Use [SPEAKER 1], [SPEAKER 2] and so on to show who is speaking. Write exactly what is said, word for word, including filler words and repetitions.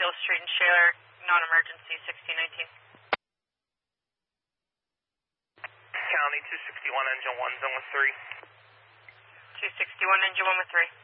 [SPEAKER 1] Hill Street and Shaler, non-emergency, sixteen nineteen.
[SPEAKER 2] County two sixty-one, engine one, zone with three.
[SPEAKER 1] two sixty-one, engine one with three.